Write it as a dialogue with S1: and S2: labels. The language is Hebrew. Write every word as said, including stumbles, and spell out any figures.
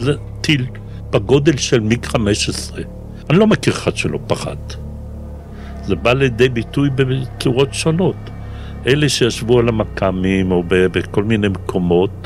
S1: זה טיל בגודל של מיג חמש עשרה. אני לא מכיר אחד שלא פחד. זה בא לידי ביטוי בצורות שונות. אלה שישבו על המקאמים או בכל מיני מקומות,